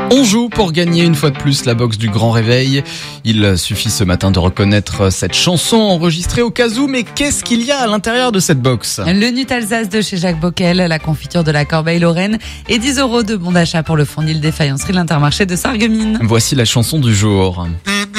On joue pour gagner une fois de plus la box du Grand Réveil. Il suffit ce matin de reconnaître cette chanson enregistrée au cas où, mais qu'est-ce qu'il y a à l'intérieur de cette box ? Le Nut Alsace de chez Jacques Bockel, la confiture de la Corbeille-Lorraine et 10 € de bon d'achat pour le fournil des faïenceries de l'Intermarché de Sarreguemines. Voici la chanson du jour.